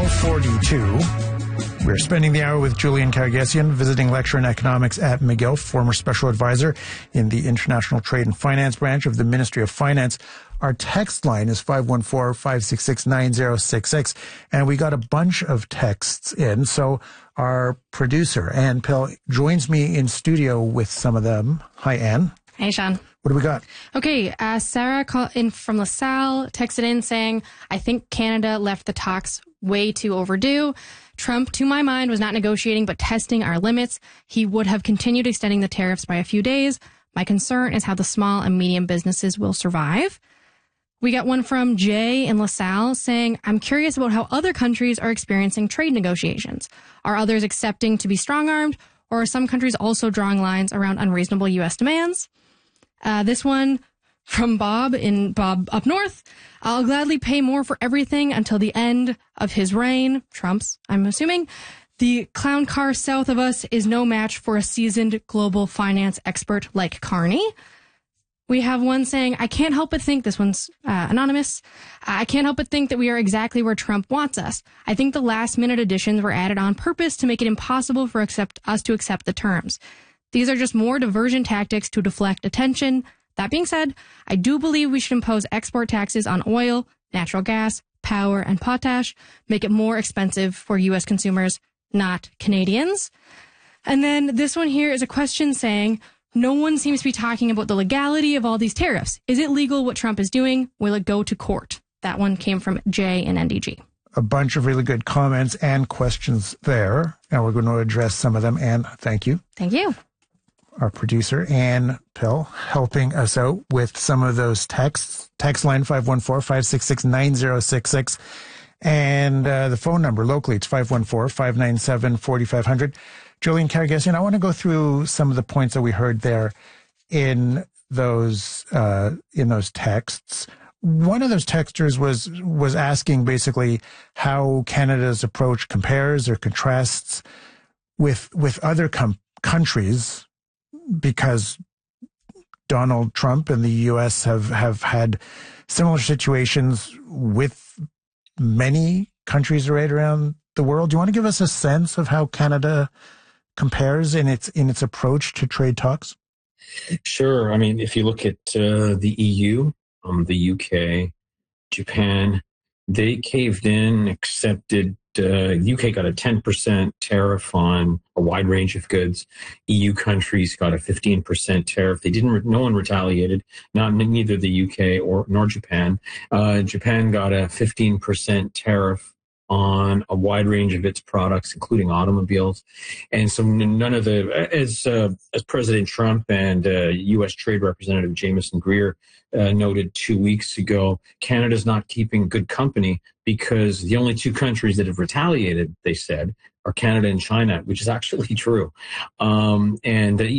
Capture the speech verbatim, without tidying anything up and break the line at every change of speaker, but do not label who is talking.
forty-two. We're spending the hour with Julian Karagesian, visiting lecturer in economics at McGill, former special advisor in the International Trade and Finance branch of the Ministry of Finance. Our text line is five one four, five six six, nine zero six six, and we got a bunch of texts in. So our producer, Ann Pill, joins me in studio with some of them. Hi, Ann.
Hey, Sean.
What do we got?
Okay, uh, Sarah call in from LaSalle texted in saying, I think Canada left the talks way too overdue. Trump, to my mind, was not negotiating but testing our limits. He would have continued extending the tariffs by a few days. My concern is how the small and medium businesses will survive. We got one from Jay in LaSalle saying, I'm curious about how other countries are experiencing trade negotiations. Are others accepting to be strong-armed, or are some countries also drawing lines around unreasonable U S demands? Uh, this one from Bob in Bob Up North. I'll gladly pay more for everything until the end of his reign. Trump's, I'm assuming. The clown car south of us is no match for a seasoned global finance expert like Carney. We have one saying, I can't help but think, this one's uh, anonymous, I can't help but think that we are exactly where Trump wants us. I think the last minute additions were added on purpose to make it impossible for accept, us to accept the terms. These are just more diversion tactics to deflect attention. That being said, I do believe we should impose export taxes on oil, natural gas, power, and potash, make it more expensive for U S consumers, not Canadians. And then this one here is a question saying, no one seems to be talking about the legality of all these tariffs. Is it legal what Trump is doing? Will it go to court? That one came from Jay in N D G.
A bunch of really good comments and questions there, and we're going to address some of them. And thank you.
Thank you.
Our producer, Ann Pill, helping us out with some of those texts. Text line five one four, five six six, nine zero six six. And uh, the phone number locally, it's five one four, five nine seven, four five zero zero. Julian Karagesian, I want to go through some of the points that we heard there in those uh, in those texts. One of those texters was was asking basically how Canada's approach compares or contrasts with with other com- countries, because Donald Trump and the U S have, have had similar situations with many countries right around the world. Do you want to give us a sense of how Canada compares in its in its approach to trade talks?
Sure. I mean, if you look at uh, the E U, um, the U K, Japan, they caved in, accepted. Uh, U K got a ten percent tariff on a wide range of goods. E U countries got a fifteen percent tariff. They didn't. No one retaliated. Not neither the U K or nor Japan. Uh, Japan got a fifteen percent tariff on a wide range of its products, including automobiles. And so none of the, as uh, as President Trump and uh, U S Trade Representative Jameson Greer uh, noted two weeks ago, Canada's not keeping good company because the only two countries that have retaliated, they said, are Canada and China, which is actually true. Um, and